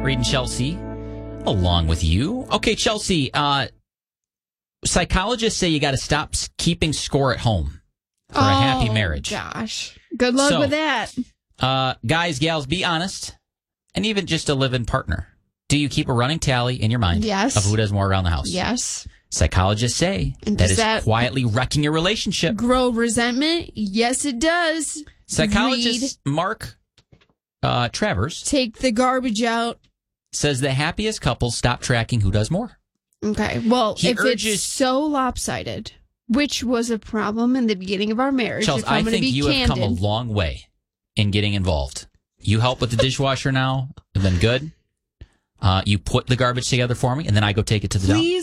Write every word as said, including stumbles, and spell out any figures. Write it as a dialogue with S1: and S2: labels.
S1: reading Chelsea along with you. Okay, Chelsea, uh, psychologists say you got to stop keeping score at home for
S2: oh,
S1: a happy marriage.
S2: Gosh. Good luck
S1: so,
S2: with that.
S1: Uh, guys, gals, be honest. And even just a live-in partner. Do you keep a running tally in your mind
S2: yes.
S1: of who does more around the house?
S2: Yes.
S1: Psychologists say
S2: and
S1: that is
S2: that
S1: quietly wrecking your relationship.
S2: Grow resentment? Yes, it does.
S1: Psychologist
S2: Read.
S1: Mark uh, Travers
S2: Take the garbage out.
S1: says the happiest couples stop tracking who does more.
S2: Okay. Well,
S1: he
S2: if
S1: urges,
S2: it's so lopsided, which was a problem in the beginning of our marriage,
S1: Chelsea,
S2: if I'm
S1: I think
S2: be
S1: you
S2: candid,
S1: have come a long way in getting involved. You help with the dishwasher now, and then good. Uh, you put the garbage together for me, and then I go take it to the dump.
S2: Please